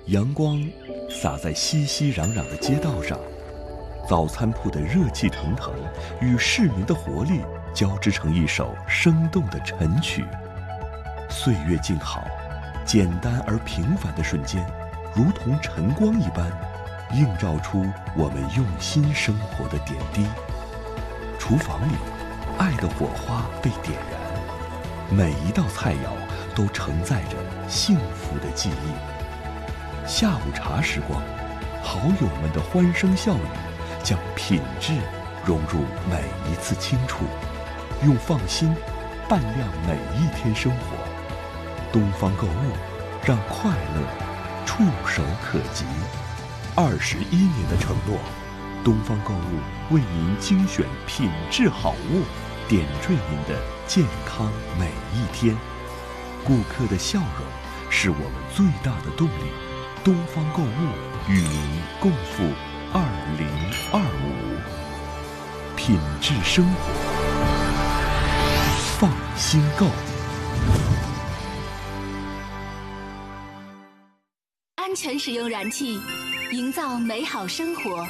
阳光洒在熙熙攘攘的街道上，早餐铺的热气腾腾与市民的活力交织成一首生动的晨曲。岁月静好，简单而平凡的瞬间，如同晨光一般，映照出我们用心生活的点滴。厨房里，爱的火花被点燃，每一道菜肴都承载着幸福的记忆。下午茶时光，好友们的欢声笑语，将品质融入每一次清楚，用放心伴亮每一天生活。东方购物，让快乐触手可及。21年的承诺，东方购物为您精选品质好物，点缀您的健康每一天。顾客的笑容是我们最大的动力。东方购物与您共赴2025，品质生活，放心购。 安全使用燃气，营造美好生活。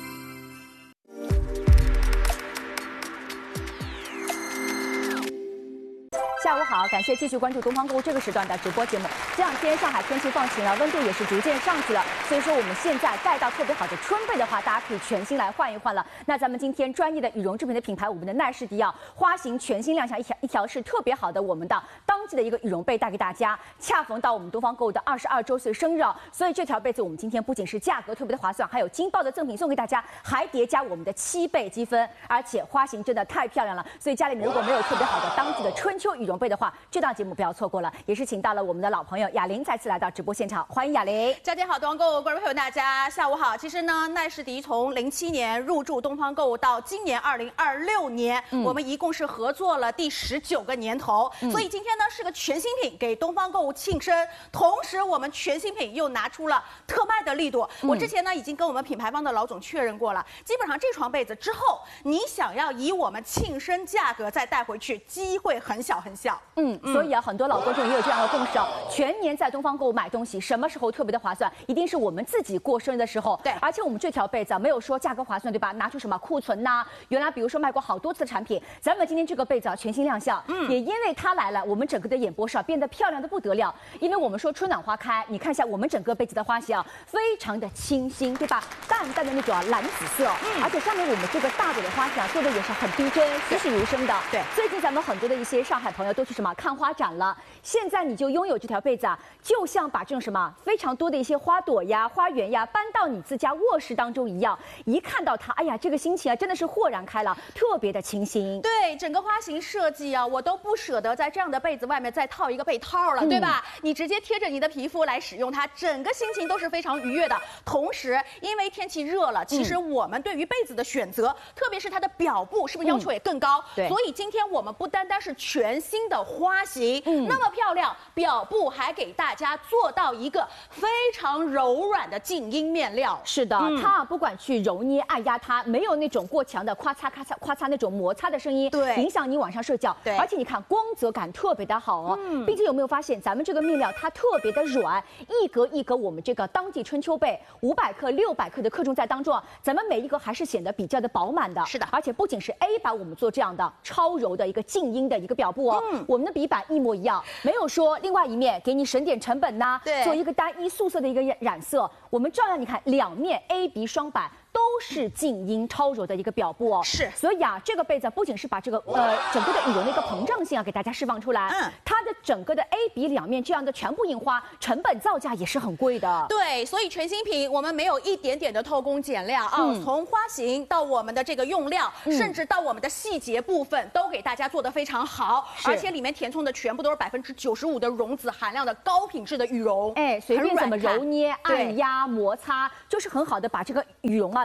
下午好，感谢继续关注东方购物这个时段的直播节目。这两天上海天气放晴了，温度也是逐渐上去了，所以说我们现在盖到特别好的春被的话，大家可以全新来换一换了。那咱们今天专业的羽绒制品的品牌，我们的奈士迪奥花型全新亮相一条是特别好的我们的当季的一个羽绒被带给大家，恰逢到我们东方购物的22周岁生日，所以这条被子我们今天不仅是价格特别的划算，还有劲爆的赠品送给大家，还叠加我们的7倍积分，而且花型真的太漂亮了，所以家里面如果没有特别好的当季的春秋羽绒被的话，这档节目不要错过了。也是请到了我们的老朋友雅玲再次来到直播现场，欢迎雅玲。 家姐好，东方购物观众朋友大家下午好。其实呢，奈士迪从07年入驻东方购物到今年2026年，我们一共是合作了第19个年头，所以今天呢是个全新品给东方购物庆生，同时我们全新品又拿出了特卖的力度。我之前呢已经跟我们品牌方的老总确认过了，基本上这床被子之后，你想要以我们庆生价格再带回去，机会很小很小。 所以啊，很多老观众也有这样的共识啊，全年在东方购物买东西，什么时候特别的划算？一定是我们自己过生日的时候。 对， 而且我们这条被子啊，没有说价格划算，对吧？拿出什么库存呐？原来比如说卖过好多次的产品，咱们今天这个被子啊全新亮相，也因为它来了，我们整个的演播室啊变得漂亮的不得了。因为我们说春暖花开，你看一下我们整个被子的花型啊，非常的清新，对吧？淡淡的那种蓝紫色，而且上面我们这个大朵的花型啊做的也是很逼真，栩栩如生的。 对， 最近咱们很多的一些上海朋友都去什么看花展了。现在你就拥有这条被子啊，就像把这种什么非常多的一些花朵呀、花园呀搬到你自家卧室当中一样，一看到它，哎呀，这个心情啊真的是豁然开朗，特别的清新。 对，整个花型设计啊，我都不舍得在这样的被子外面再套一个被套了，对吧？你直接贴着你的皮肤来使用它，整个心情都是非常愉悦的。同时，因为天气热了，其实我们对于被子的选择，特别是它的表布，是不是要求也更高？ 对， 所以今天我们不单单是全新的花型，那么漂亮，表布还给大家做到一个非常柔软的静音面料。 是的，它不管去揉捏按压它，没有那种过强的咔嚓咔嚓咔嚓那种摩擦的声音， 对， 影响你晚上睡觉。 对， 而且你看光泽感特别的好哦，并且有没有发现咱们这个面料它特别的软，一格一格我们这个当季春秋被500克、600克的克重在当中，咱们每一个还是显得比较的饱满的。 是的， 而且不仅是 A 版我们做这样的超柔的一个静音的一个表布哦，我们的B版一模一样，没有说另外一面给你省点成本呐， 对， 做一个单一素色的一个染色，我们照样你看两面 A、B 双版。都是静音超柔的一个表布哦， 是， 所以啊，这个被子不仅是把这个整个的羽绒的一个膨胀性啊给大家释放出来，它的整个的 A、B 两面这样的全部印花，成本造价也是很贵的。 对，所以全新品我们没有一点点的偷工减料啊，从花型到我们的这个用料，甚至到我们的细节部分，都给大家做得非常好，而且里面填充的全部都是95%的绒子含量的高品质的羽绒， 哎，随便怎么揉捏、按压、摩擦，就是很好的把这个羽绒啊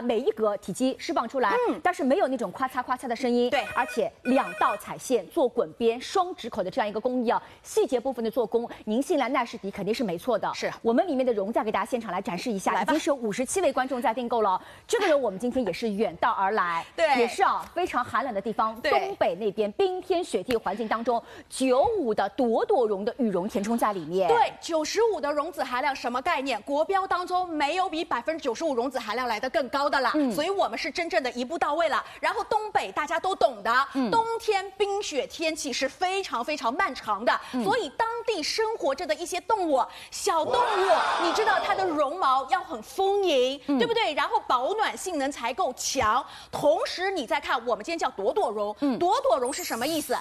每一格体积释放出来，但是没有那种咔嚓咔嚓的声音， 对， 而且2道彩线做滚边双直口的这样一个工艺啊，细节部分的做工，您信赖奈士迪肯定是没错的。 是我们里面的绒再给大家现场来展示一下，已经是有57位观众在订购了。这个绒我们今天也是远道而来， 对， 也是啊非常寒冷的地方，东北那边冰天雪地环境当中，95的朵朵绒的羽绒填充在里面。 对，95的绒子含量什么概念？国标当中没有比95%绒子含量来的更高的了，所以我们是真正的一步到位了。然后东北大家都懂的，冬天冰雪天气是非常非常漫长的，所以当地生活着的一些动物，小动物，你知道它的绒毛要很丰盈，对不对？然后保暖性能才够强。同时你再看，我们今天叫朵朵绒，朵朵绒是什么意思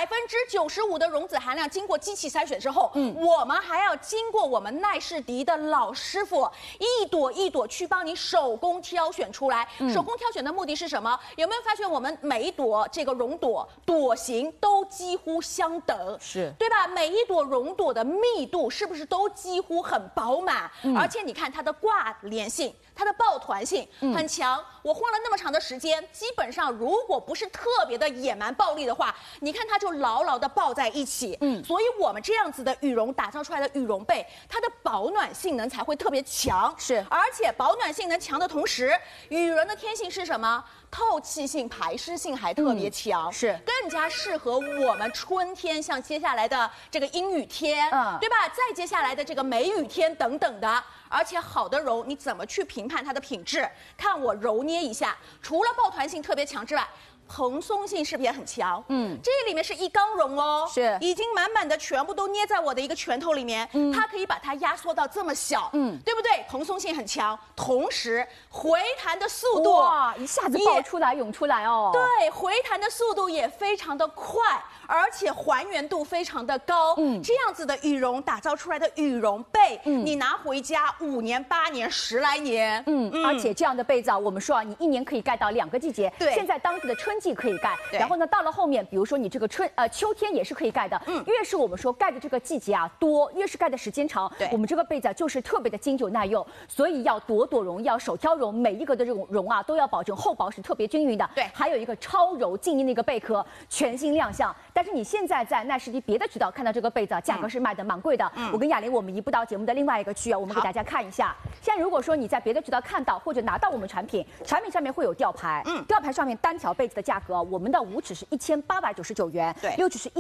？95%的绒子含量经过机器筛选之后，我们还要经过我们奈士迪的老师傅一朵一朵去帮你手工挑选出来。手工挑选的目的是什么？有没有发现我们每一朵这个绒朵朵型都几乎相等， 是对吧？每一朵绒朵的密度是不是都几乎很饱满？而且你看它的挂连性，它的抱团性很强。我花了那么长的时间，基本上如果不是特别的野蛮暴力的话，你看它就牢牢的抱在一起。所以我们这样子的羽绒打造出来的羽绒被，它的保暖性能才会特别强。 是， 而且保暖性能强的同时，羽绒的天性是什么？透气性、排湿性还特别强， 是更加适合我们春天，像接下来的这个阴雨天，对吧？再接下来的这个梅雨天等等的。而且好的绒，你怎么去评判它的品质？看我揉捏一下，除了抱团性特别强之外，蓬松性是不是也很强？这里面是一缸绒哦， 是已经满满的全部都捏在我的一个拳头里面，它可以把它压缩到这么小，对不对？蓬松性很强，同时回弹的速度哇，一下子爆出来涌出来哦。 对，回弹的速度也非常的快，而且还原度非常的高。这样子的羽绒打造出来的羽绒被，你拿回家5年、8年、10来年， 而且这样的被子啊，我们说啊，你1年可以盖到2个季节。 对， 现在当地的春季可以盖，然后呢，到了后面，比如说你这个秋天也是可以盖的。越是我们说盖的这个季节啊多，越是盖的时间长，我们这个被子就是特别的经久耐用，所以要朵朵绒，要手挑绒，每一个的这种绒啊都要保证厚薄是特别均匀的。 对， 还有一个超柔静音的一个贝壳，全新亮相。但是你现在在奈士迪别的渠道看到这个被子，价格是卖的蛮贵的。我跟雅玲，我们移步到节目的另外一个区啊，我们给大家看一下。现在如果说你在别的渠道看到或者拿到我们产品上面会有吊牌，吊牌上面单条被子的价格，我们的5尺是1899元， 对 ，6尺是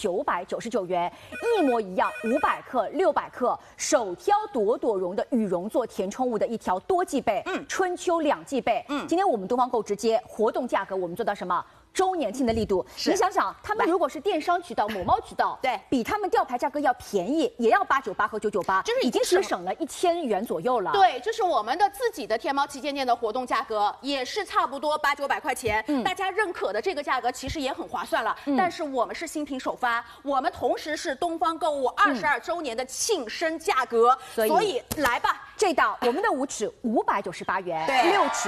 1999元，一模一样，500克、600克，手挑朵朵绒的羽绒做填充物的一条多季被，春秋2季被。今天我们东方购直接活动价格，我们做到什么？周年庆的力度，你想想，他们如果是电商渠道、某猫渠道， 对， 比他们吊牌价格要便宜，也要898和998， 就是已经是省了1000元左右了。 对，就是我们的自己的天猫旗舰店的活动价格，也是差不多800、900块钱。大家认可的这个价格其实也很划算了。但是我们是新品首发，我们同时是东方购物22周年的庆生价格，所以来吧。 这道我们的5尺598元， 对 ，6尺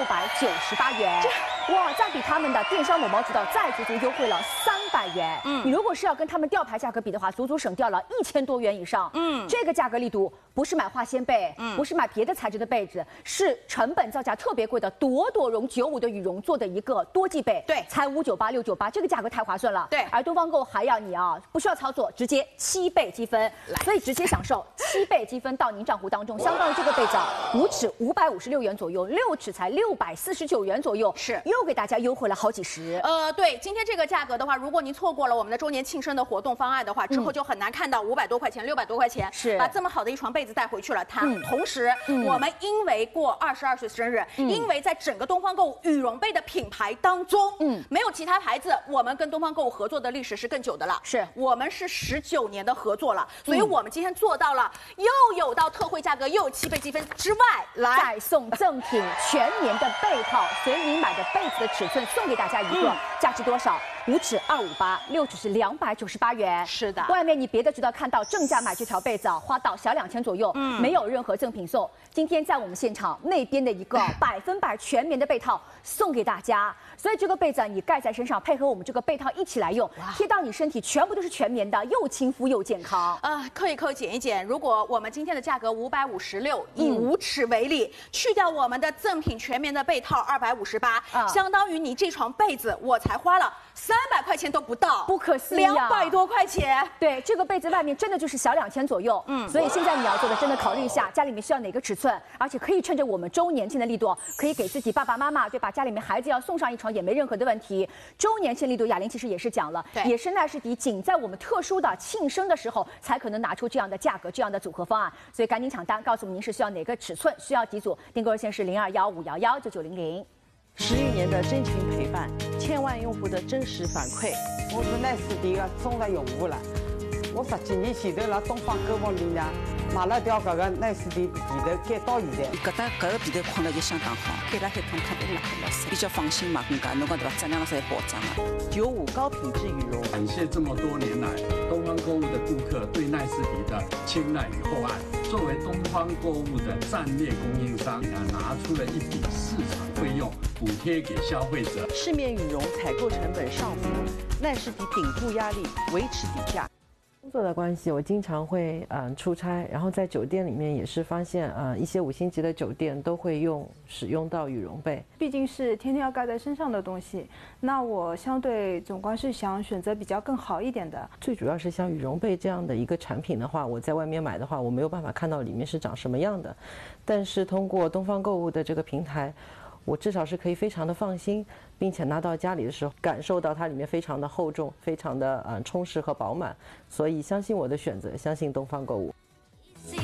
698元，哇，再比他们的电商某猫渠道再足足优惠了300元。你如果是要跟他们吊牌价格比的话，足足省掉了1000多元以上。这个价格力度不是买化纤被，不是买别的材质的被子，是成本造价特别贵的朵朵绒95的羽绒做的一个多季被， 对， 才598、698，这个价格太划算了。 对， 而东方购还要你啊，不需要操作，直接7倍积分，所以直接享受7倍积分到您账户当中，相当于这个被子5尺556元左右，6尺才649元左右， 是又给大家优惠了好几十。 对，今天这个价格的话，如果您错过了我们的周年庆生的活动方案的话，之后就很难看到500多块钱、600多块钱， 是把这么好的一床被子带回去了。同时，我们因为过22岁生日，因为在整个东方购物羽绒被的品牌当中，没有其他牌子，我们跟东方购物合作的历史是更久的了， 是我们是19年的合作了，所以我们今天做到了，又有到特惠价格，又有7倍积分之外，来再送赠品全年的被套，随您买的被子的尺寸送给大家一个，价值多少 ，5尺258，6尺是298元。 是的， 外面你别的渠道看到正价买这条被子啊，花到小2000左右，没有任何赠品送。今天在我们现场那边的一个100%全棉的被套送给大家，所以这个被子你盖在身上，配合我们这个被套一起来用，贴到你身体，全部都是全棉的，又亲肤又健康。 扣一扣减一减，如果我们今天的价格556，以5尺为例，去掉我们的赠品全棉的被套258，相当于你这床被子我才花了300块钱都不到， 不可思议啊 ，200多块钱。 对，这个被子外面真的就是小2000左右，所以现在你要做的真的考虑一下，家里面需要哪个尺寸，而且可以趁着我们周年庆的力度，可以给自己爸爸妈妈，对吧？家里面孩子要送上一床也没任何的问题。周年庆力度，雅玲其实也是讲了，也是奈士迪仅在我们特殊的庆生的时候才可能拿出这样的价格、这样的组合方案，所以赶紧抢单，告诉我们您是需要哪个尺寸，需要几组，订购热线是0215119900。 11年的真情陪伴，千万用户的真实反馈。 我是奈士迪的忠实用户了。我10几年前头辣东方购物里呢买了条搿个奈士迪被头盖到现在。 搿个被头困了就相当好，盖了海通特别辣海了，比较放心嘛，更加侬讲对吧？质量是保障的。 95高品质羽绒。 感谢这么多年来东方购物的顾客对奈士迪的青睐与厚爱。作为东方购物的战略供应商，拿出了一笔市场费用补贴给消费者。 市面羽绒采购成本上浮，奈士迪顶住压力，维持底价。 工作的关系，我经常会出差，然后在酒店里面也是发现一些5星级的酒店都会使用到羽绒被， 毕竟是天天要盖在身上的东西，那我相对总归是想选择比较更好一点的。 最主要是像羽绒被这样的一个产品的话，我在外面买的话，我没有办法看到里面是长什么样的，但是通过东方购物的这个平台，我至少是可以非常的放心，并且拿到家里的时候，感受到它里面非常的厚重，非常的充实和饱满，所以相信我的选择，相信东方购物。